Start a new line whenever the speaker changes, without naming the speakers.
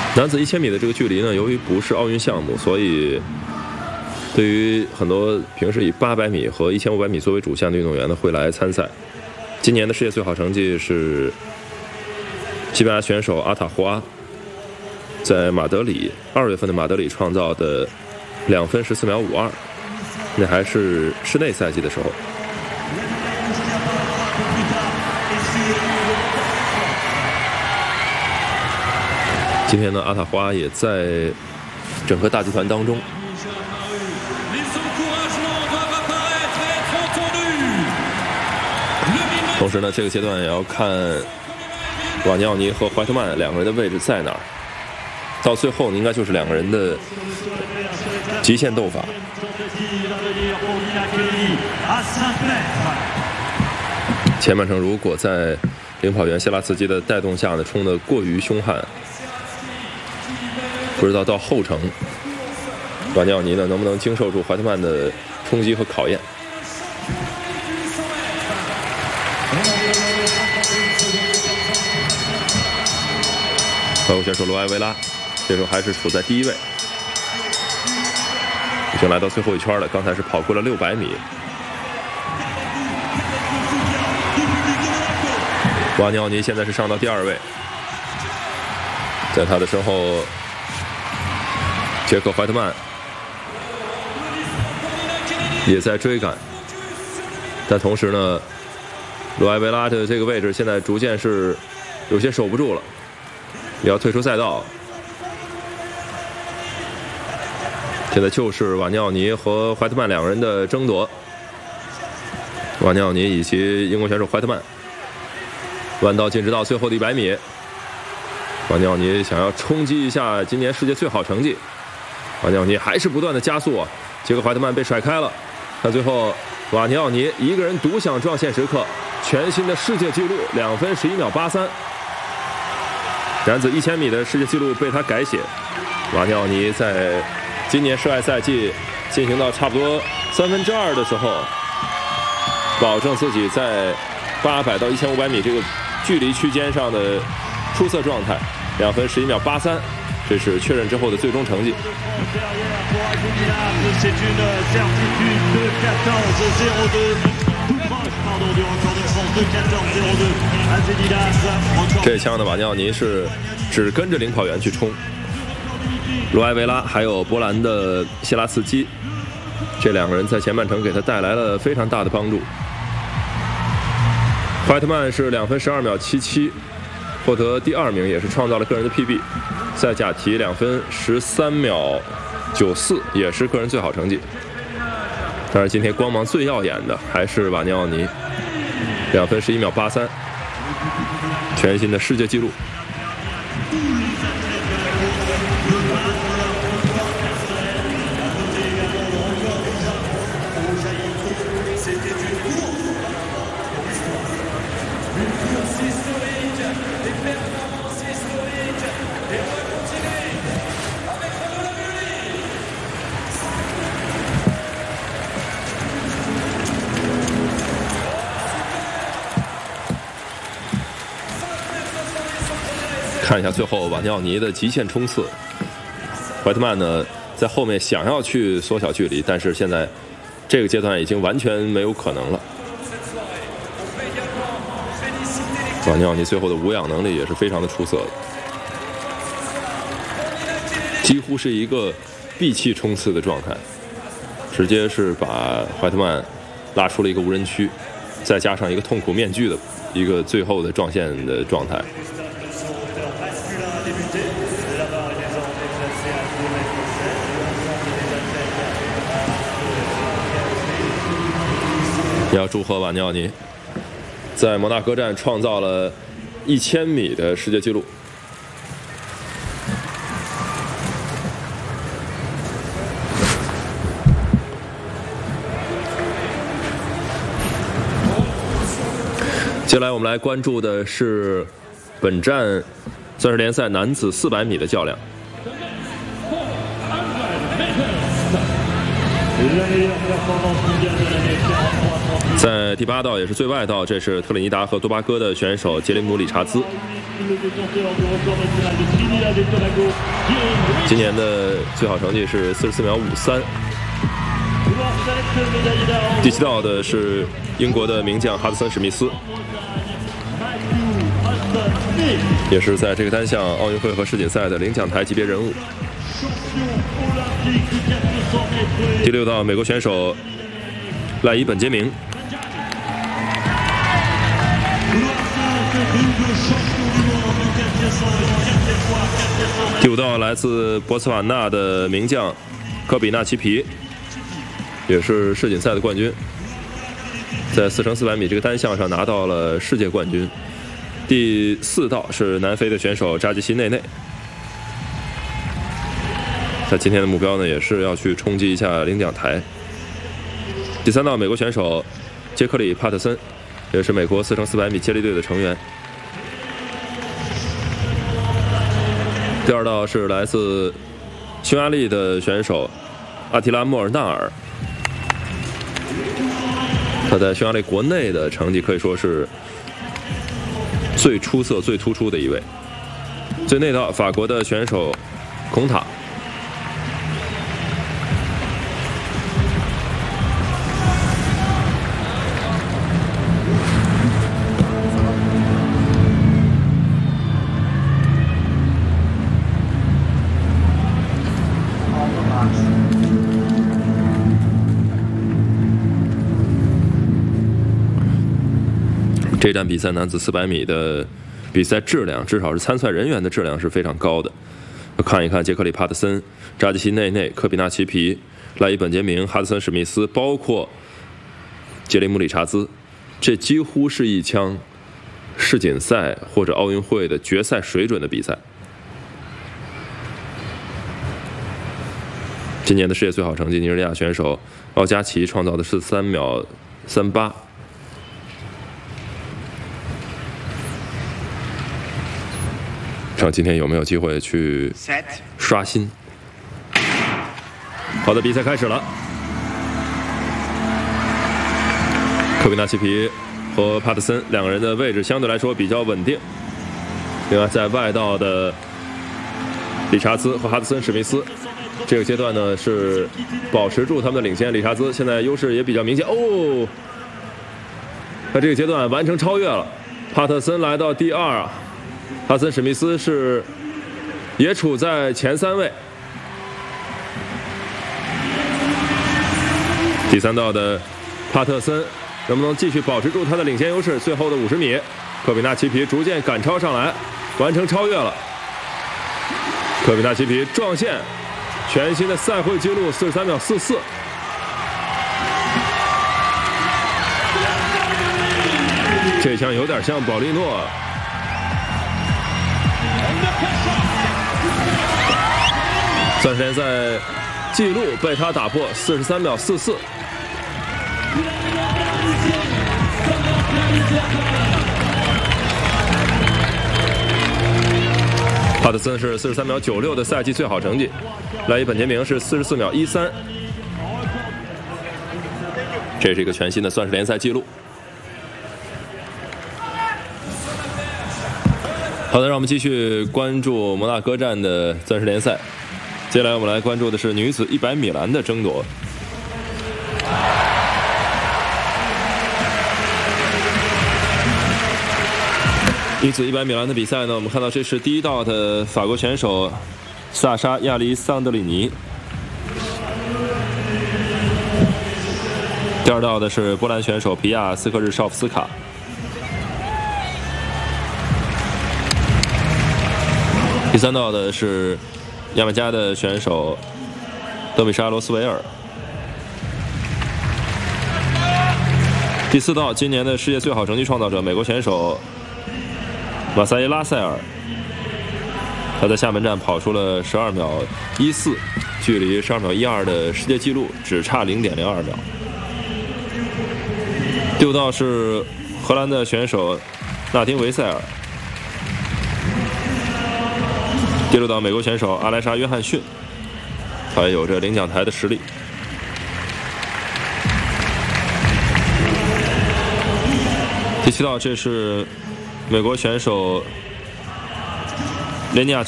男子1000米的这个距离呢，由于不是奥运项目，所以对于很多平时以800米和1500米作为主项的运动员呢，会来参赛。今年的世界最好成绩是西班牙选手阿塔胡阿在马德里2月份的马德里创造的2分14秒52，那还是室内赛季的时候。今天呢，阿塔胡阿也在整个大集团当中。同时呢，这个阶段也要看瓦尼奥尼和怀特曼两个人的位置在哪儿。到最后呢，应该就是两个人的极限斗法。前半程如果在领跑员谢拉茨基的带动下呢，冲得过于凶悍，不知道到后程瓦尼奥尼呢能不能经受住怀特曼的冲击和考验。法国选手罗埃维拉这时候还是处在第1位，已经来到最后一圈了。刚才是跑过了600米。瓦尼奥尼现在是上到第2位，在他的身后，杰克怀特曼也在追赶，但同时呢，罗埃维拉的这个位置现在逐渐是有些守不住了。也要退出赛道，现在就是瓦尼奥尼和怀特曼两个人的争夺。瓦尼奥尼以及英国选手怀特曼，弯道进直道最后的100米，瓦尼奥尼想要冲击一下今年世界最好成绩，瓦尼奥尼还是不断的加速啊，杰克怀特曼被甩开了，但最后瓦尼奥尼一个人独享撞线时刻，全新的世界纪录2分11秒83。男子1000米的世界纪录被他改写。瓦尼奥尼在今年世外赛季进行到差不多2/3的时候，保证自己在800到1500米这个距离区间上的出色状态，2分11秒83，这是确认之后的最终成绩。这一枪的瓦尼奥尼是只跟着领跑员去冲，罗埃维拉还有波兰的谢拉茨基，这两个人在前半程给他带来了非常大的帮助。怀特曼是2分12秒77，获得第2名，也是创造了个人的 PB。赛甲提2分13秒94，也是个人最好成绩。但是今天光芒最耀眼的还是瓦尼奥尼，2分11秒83，全新的世界纪录。看一下最后瓦尼奥尼的极限冲刺，怀特曼呢在后面想要去缩小距离，但是现在这个阶段已经完全没有可能了。瓦尼奥尼最后的无氧能力也是非常的出色的，几乎是一个闭气冲刺的状态，直接是把怀特曼拉出了一个无人区，再加上一个痛苦面具的一个最后的撞线的状态。也要祝贺瓦尼奥尼在摩纳哥站创造了1000米的世界纪录。接下来我们来关注的是本站钻石联赛男子400米的较量。在第8道也是最外道，这是特立尼达和多巴哥的选手杰里姆·理查兹。 今年的最好成绩是44秒53。第7道的是英国的名将哈德森·史密斯，也是在这个单项奥运会和世锦赛的领奖台级别人物。第6道，美国选手赖伊·本杰明。第5道，来自博茨瓦纳的名将科比纳奇皮，也是世锦赛的冠军，在4×400米这个单项上拿到了世界冠军。第4道是南非的选手扎吉西内内，他今天的目标呢也是要去冲击一下领奖台。第3道，美国选手杰克里·帕特森，也是美国4×400米接力队的成员。第2道是来自匈牙利的选手阿提拉·莫尔纳尔，他在匈牙利国内的成绩可以说是最出色、最突出的一位。最内道，法国的选手孔塔。这站比赛男子400米的比赛质量，至少是参赛人员的质量是非常高的。看一看杰克里·帕特森、扎吉西内内、科比纳奇皮、赖伊·本杰明、哈德森·史密斯，包括杰里姆·理查兹，这几乎是一枪世锦赛或者奥运会的决赛水准的比赛。今年的世界最好成绩，尼日利亚选手奥加奇创造的是3秒38。看今天有没有机会去刷新。好的，比赛开始了。科比纳奇皮和帕特森两个人的位置相对来说比较稳定。另外，在外道的理查兹和哈德森·史密斯，这个阶段呢是保持住他们的领先。理查兹现在优势也比较明显哦，在这个阶段完成超越了。帕特森来到第2啊。哈森·史密斯是也处在前3位。第3道的帕特森能不能继续保持住他的领先优势？最后的50米，科比纳奇皮逐渐赶超上来，完成超越了。科比纳奇皮撞线，全新的赛会纪录43秒44。这枪有点像保利诺。钻石联赛纪录被他打破，43秒44。帕特森是43秒96的赛季最好成绩，赖伊·本杰明是44秒13，这是一个全新的钻石联赛纪录。好的，让我们继续关注摩纳哥站的钻石联赛。接下来我们来关注的是女子100米栏的争夺。女子100米栏的比赛呢，我们看到这是第1道的法国选手萨莎·亚历桑德里尼，第2道的是波兰选手皮亚斯克日绍夫斯卡。第3道的是牙买加的选手德米莎·罗斯维尔。第4道，今年的世界最好成绩创造者美国选手马萨耶拉塞尔，他在厦门站跑出了12秒14，距离12秒12的世界纪录只差0.02秒。第5道是荷兰的选手纳丁维塞尔。第6道，美国选手阿莱莎·约翰逊，他也有着领奖台的实力。第7道，这是美国选手
雷尼亚